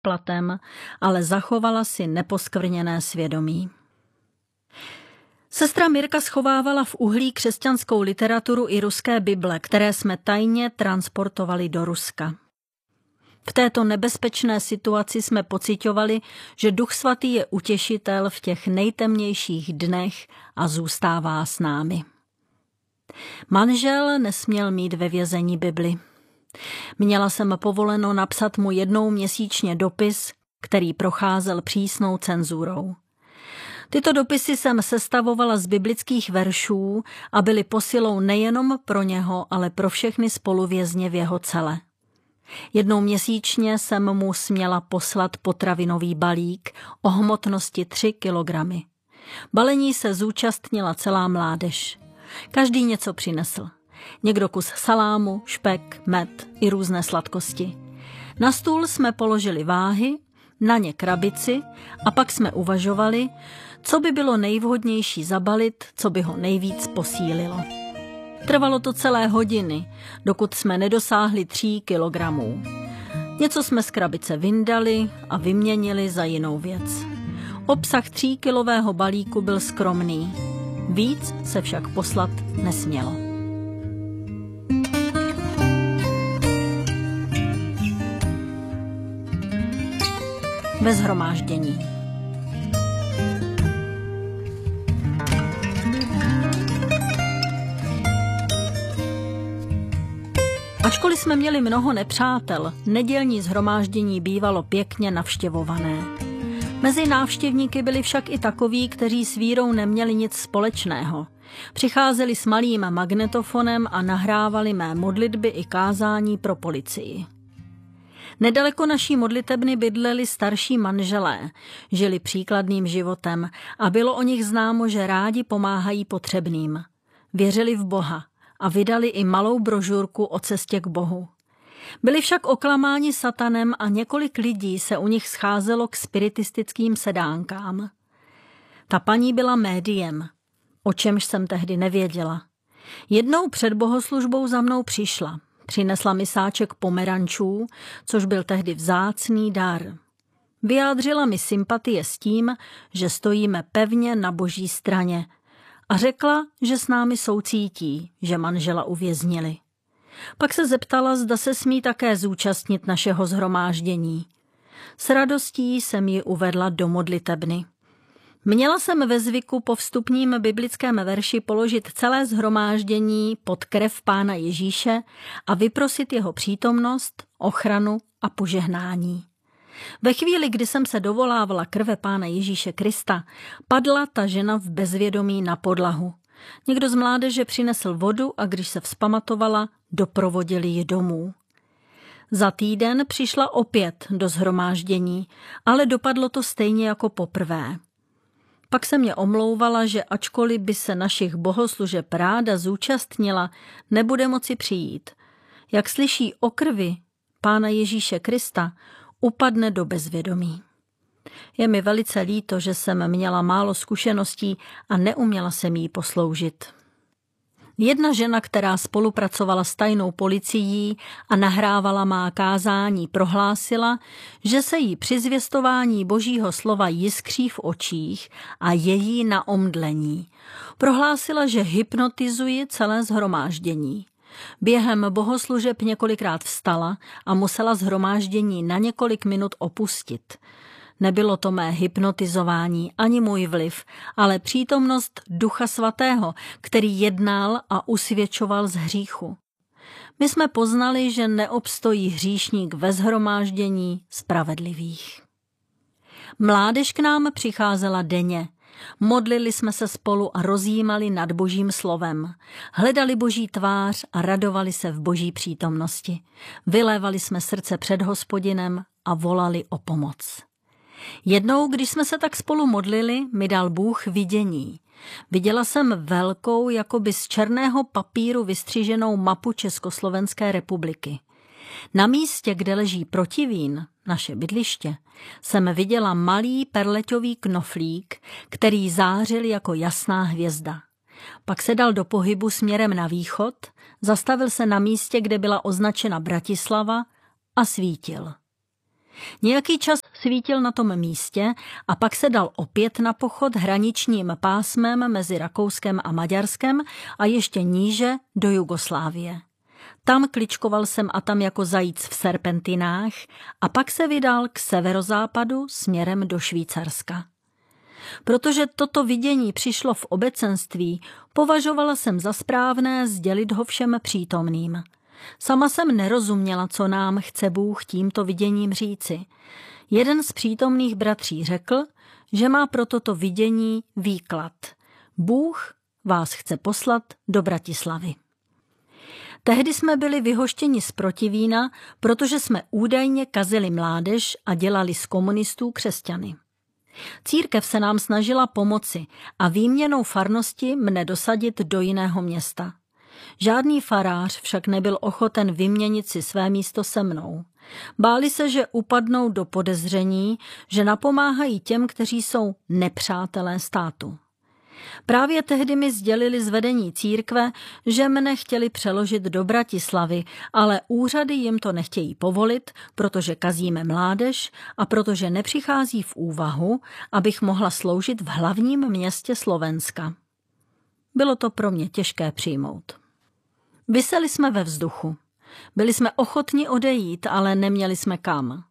platem, ale zachovala si neposkvrněné svědomí. Sestra Mirka schovávala v uhlí křesťanskou literaturu i ruské bible, které jsme tajně transportovali do Ruska. V této nebezpečné situaci jsme pociťovali, že Duch Svatý je utěšitel v těch nejtemnějších dnech a zůstává s námi. Manžel nesměl mít ve vězení Bibli. Měla jsem povoleno napsat mu jednou měsíčně dopis, který procházel přísnou cenzurou. Tyto dopisy jsem sestavovala z biblických veršů a byly posilou nejenom pro něho, ale pro všechny spoluvězně v jeho cele. Jednou měsíčně jsem mu směla poslat potravinový balík o hmotnosti 3 kilogramy. Balení se zúčastnila celá mládež. Každý něco přinesl. Někdo kus salámu, špek, med i různé sladkosti. Na stůl jsme položili váhy, na ně krabici a pak jsme uvažovali, co by bylo nejvhodnější zabalit, co by ho nejvíc posílilo. Trvalo to celé hodiny, dokud jsme nedosáhli 3 kilogramů. Něco jsme z krabice vyndali a vyměnili za jinou věc. Obsah 3kilového balíku byl skromný. Víc se však poslat nesmělo. Ve shromáždění. Ačkoliv jsme měli mnoho nepřátel, nedělní shromáždění bývalo pěkně navštěvované. Mezi návštěvníky byli však i takoví, kteří s vírou neměli nic společného. Přicházeli s malým magnetofonem a nahrávali mé modlitby i kázání pro policii. Nedaleko naší modlitebny bydleli starší manželé, žili příkladným životem a bylo o nich známo, že rádi pomáhají potřebným. Věřili v Boha a vydali i malou brožurku o cestě k Bohu. Byli však oklamáni satanem a několik lidí se u nich scházelo k spiritistickým sedánkám. Ta paní byla médiem, o čemž jsem tehdy nevěděla. Jednou před bohoslužbou za mnou přišla. Přinesla mi sáček pomerančů, což byl tehdy vzácný dar. Vyjádřila mi sympatie s tím, že stojíme pevně na Boží straně a řekla, že s námi soucítí, že manžela uvěznili. Pak se zeptala, zda se smí také zúčastnit našeho shromáždění. S radostí jsem ji uvedla do modlitebny. Měla jsem ve zvyku po vstupním biblickém verši položit celé shromáždění pod krev Pána Ježíše a vyprosit jeho přítomnost, ochranu a požehnání. Ve chvíli, kdy jsem se dovolávala krve Pána Ježíše Krista, padla ta žena v bezvědomí na podlahu. Někdo z mládeže přinesl vodu a když se vzpamatovala, doprovodili ji domů. Za týden přišla opět do shromáždění, ale dopadlo to stejně jako poprvé. Pak se mě omlouvala, že ačkoliv by se našich bohoslužeb ráda zúčastnila, nebude moci přijít. Jak slyší o krvi Pána Ježíše Krista, upadne do bezvědomí. Je mi velice líto, že jsem měla málo zkušeností a neuměla jsem jí posloužit. Jedna žena, která spolupracovala s tajnou policií a nahrávala má kázání, prohlásila, že se jí při zvěstování Božího slova jiskří v očích a je jí na omdlení. Prohlásila, že hypnotizuje celé shromáždění. Během bohoslužeb několikrát vstala a musela shromáždění na několik minut opustit. Nebylo to mé hypnotizování ani můj vliv, ale přítomnost Ducha Svatého, který jednal a usvědčoval z hříchu. My jsme poznali, že neobstojí hříšník ve shromáždění spravedlivých. Mládež k nám přicházela denně. Modlili jsme se spolu a rozjímali nad Božím slovem. Hledali Boží tvář a radovali se v Boží přítomnosti. Vylévali jsme srdce před Hospodinem a volali o pomoc. Jednou, když jsme se tak spolu modlili, mi dal Bůh vidění. Viděla jsem velkou, jakoby z černého papíru vystřiženou mapu Československé republiky. Na místě, kde leží Protivín, naše bydliště, jsem viděla malý perleťový knoflík, který zářil jako jasná hvězda. Pak se dal do pohybu směrem na východ, zastavil se na místě, kde byla označena Bratislava a svítil. Nějaký čas svítil na tom místě a pak se dal opět na pochod hraničním pásmem mezi Rakouskem a Maďarskem a ještě níže do Jugoslávie. Tam kličkoval sem a tam jako zajíc v serpentinách a pak se vydal k severozápadu směrem do Švýcarska. Protože toto vidění přišlo v obecenství, považovala jsem za správné sdělit ho všem přítomným. Sama jsem nerozuměla, co nám chce Bůh tímto viděním říci. Jeden z přítomných bratří řekl, že má pro toto vidění výklad. Bůh vás chce poslat do Bratislavy. Tehdy jsme byli vyhoštěni z Protivína, protože jsme údajně kazili mládež a dělali z komunistů křesťany. Církev se nám snažila pomoci a výměnou farnosti mne dosadit do jiného města. Žádný farář však nebyl ochoten vyměnit si své místo se mnou. Báli se, že upadnou do podezření, že napomáhají těm, kteří jsou nepřátelé státu. Právě tehdy mi sdělili z vedení církve, že mne chtěli přeložit do Bratislavy, ale úřady jim to nechtějí povolit, protože kazíme mládež a protože nepřichází v úvahu, abych mohla sloužit v hlavním městě Slovenska. Bylo to pro mě těžké přijmout. Viseli jsme ve vzduchu. Byli jsme ochotni odejít, ale neměli jsme kam.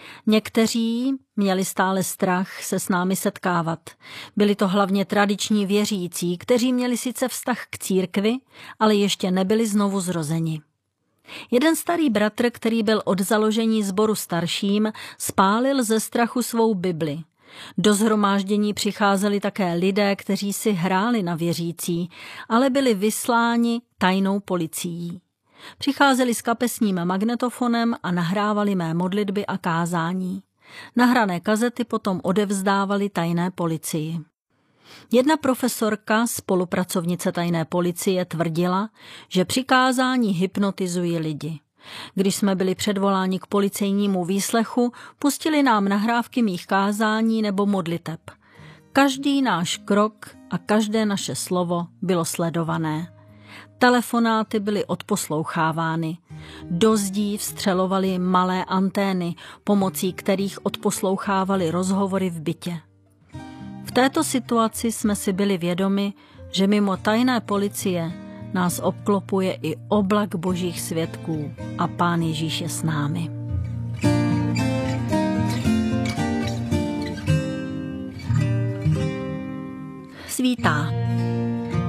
Někteří měli stále strach se s námi setkávat. Byli to hlavně tradiční věřící, kteří měli sice vztah k církvi, ale ještě nebyli znovu zrozeni. Jeden starý bratr, který byl od založení sboru starším, spálil ze strachu svou Bibli. Do shromáždění přicházeli také lidé, kteří si hráli na věřící, ale byli vysláni tajnou policií. Přicházeli s kapesním magnetofonem a nahrávali mé modlitby a kázání. Nahrané kazety potom odevzdávali tajné policii. Jedna profesorka, spolupracovnice tajné policie, tvrdila, že při kázání hypnotizují lidi. Když jsme byli předvoláni k policejnímu výslechu, pustili nám nahrávky mých kázání nebo modliteb. Každý náš krok a každé naše slovo bylo sledované. Telefonáty byly odposlouchávány. Do zdí vstřelovaly malé antény, pomocí kterých odposlouchávali rozhovory v bytě. V této situaci jsme si byli vědomi, že mimo tajné policie nás obklopuje i oblak božích svědků a Pán Ježíš je s námi. Svítá.